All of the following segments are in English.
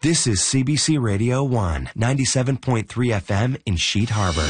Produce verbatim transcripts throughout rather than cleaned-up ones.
This is C B C Radio one, ninety-seven point three F M in Sheet Harbor.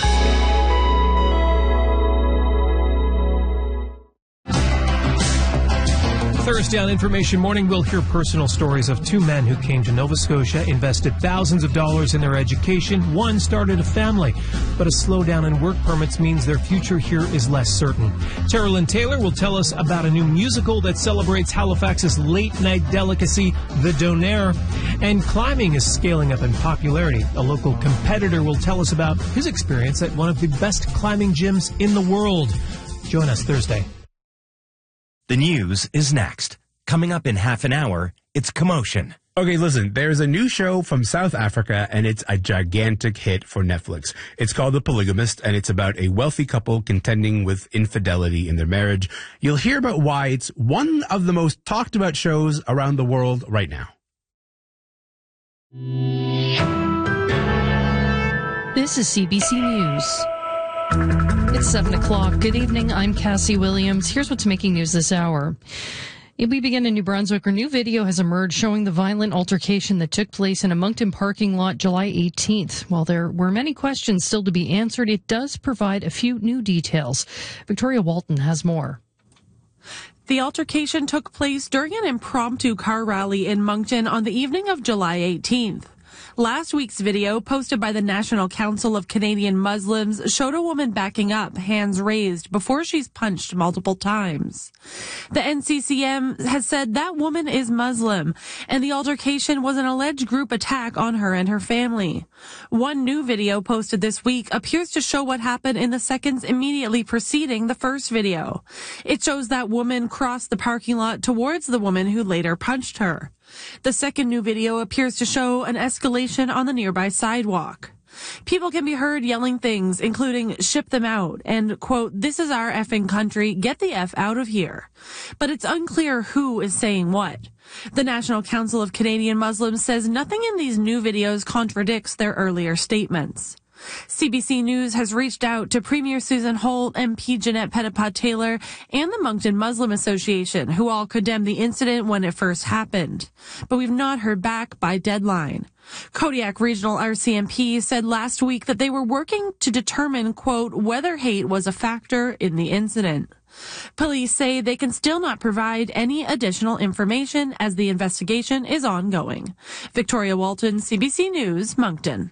Thursday on Information Morning, we'll hear personal stories of two men who came to Nova Scotia, invested thousands of dollars in their education. One started a family, but a slowdown in work permits means their future here is less certain. Terrell Taylor will tell us about a new musical that celebrates Halifax's late-night delicacy, the donair. And climbing is scaling up in popularity. A local competitor will tell us about his experience at one of the best climbing gyms in the world. Join us Thursday. The news is next. Coming up in half an hour, it's Commotion. Okay, listen, there's a new show from South Africa, and it's a gigantic hit for Netflix. It's called The Polygamist, and it's about a wealthy couple contending with infidelity in their marriage. You'll hear about why it's one of the most talked about shows around the world right now. This is C B C News. It's seven o'clock. Good evening. I'm Cassie Williams. Here's what's making news this hour. We begin in New Brunswick. A new video has emerged showing the violent altercation that took place in a Moncton parking lot July eighteenth. While there were many questions still to be answered, it does provide a few new details. Victoria Walton has more. The altercation took place during an impromptu car rally in Moncton on the evening of July eighteenth. Last week's video, posted by the National Council of Canadian Muslims, showed a woman backing up, hands raised, before she's punched multiple times. The N C C M has said that woman is Muslim, and the altercation was an alleged group attack on her and her family. One new video posted this week appears to show what happened in the seconds immediately preceding the first video. It shows that woman cross the parking lot towards the woman who later punched her. The second new video appears to show an escalation on the nearby sidewalk. People can be heard yelling things, including ship them out and, quote, this is our effing country, get the F out of here. But it's unclear who is saying what. The National Council of Canadian Muslims says nothing in these new videos contradicts their earlier statements. C B C News has reached out to Premier Susan Holt, M P Jeanette Petitpas-Taylor, and the Moncton Muslim Association, who all condemned the incident when it first happened. But we've not heard back by deadline. Kodiak Regional R C M P said last week that they were working to determine, quote, whether hate was a factor in the incident. Police say they can still not provide any additional information as the investigation is ongoing. Victoria Walton, C B C News, Moncton.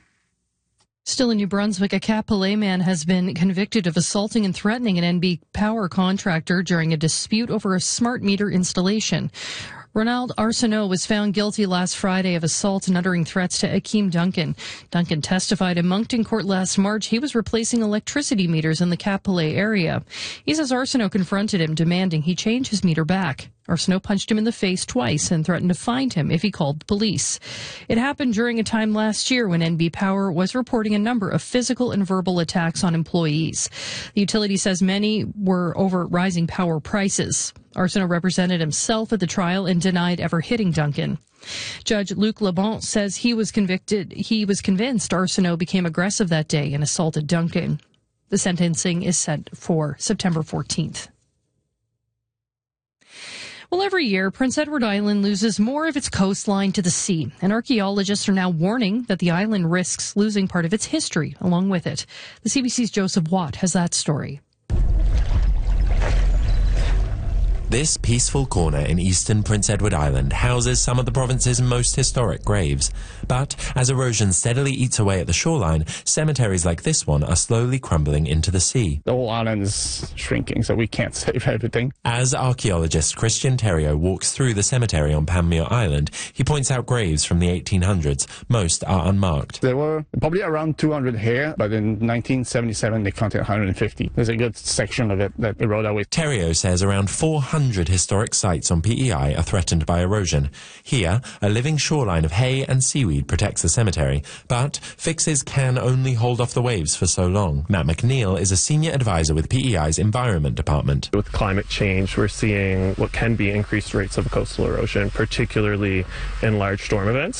Still in New Brunswick, a Cap-Pelé man has been convicted of assaulting and threatening an N B Power contractor during a dispute over a smart meter installation. Ronald Arsenault was found guilty last Friday of assault and uttering threats to Akeem Duncan. Duncan testified in Moncton Court last March he was replacing electricity meters in the Cap-Pelé area. He says Arsenault confronted him, demanding he change his meter back. Arsenault punched him in the face twice and threatened to fine him if he called the police. It happened during a time last year when N B Power was reporting a number of physical and verbal attacks on employees. The utility says many were over rising power prices. Arsenault represented himself at the trial and denied ever hitting Duncan. Judge Luc Lebon says he was convicted. He was convinced Arsenault became aggressive that day and assaulted Duncan. The sentencing is set for September fourteenth. Well, every year, Prince Edward Island loses more of its coastline to the sea, and archaeologists are now warning that the island risks losing part of its history along with it. The C B C's Joseph Watt has that story. This peaceful corner in eastern Prince Edward Island houses some of the province's most historic graves. But as erosion steadily eats away at the shoreline, cemeteries like this one are slowly crumbling into the sea. The whole island is shrinking, so we can't save everything. As archaeologist Christian Theriault walks through the cemetery on Panmure Island, he points out graves from the eighteen hundreds. Most are unmarked. There were probably around two hundred here, but in nineteen seventy-seven they counted one hundred fifty. There's a good section of it that eroded away. Theriault says around four hundred historic sites on P E I are threatened by erosion. Here, a living shoreline of hay and seaweed protects the cemetery, but fixes can only hold off the waves for so long. Matt McNeil is a senior advisor with P E I's Environment Department. With climate change, we're seeing what can be increased rates of coastal erosion, particularly in large storm events.